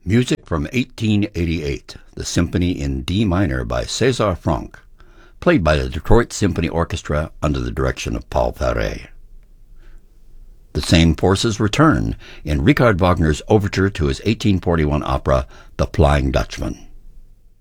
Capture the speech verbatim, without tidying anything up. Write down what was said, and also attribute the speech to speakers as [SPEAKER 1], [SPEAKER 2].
[SPEAKER 1] Music from eighteen eighty-eight, the Symphony in D minor by César Franck, played by the Detroit Symphony Orchestra under the direction of Paul Fauré. The same forces return in Richard Wagner's overture to his eighteen forty-one opera, The Flying Dutchman.